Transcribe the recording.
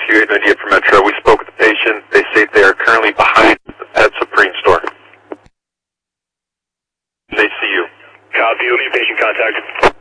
Rescue 898 for Metro. We spoke with the patient. They say they are currently behind the Pet Supreme store. They see you. Copy, you need patient contact.